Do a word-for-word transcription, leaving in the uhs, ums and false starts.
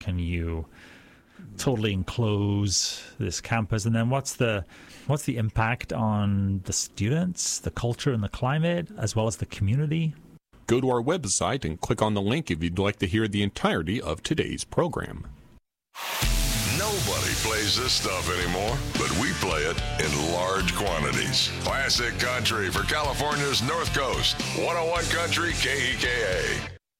Can you totally enclose this campus? And then what's the what's the impact on the students, the culture and the climate, as well as the community? Go to our website and click on the link if you'd like to hear the entirety of today's program. Nobody plays this stuff anymore, but we play it in large quantities. Classic country for California's North Coast. one oh one Country K E K A.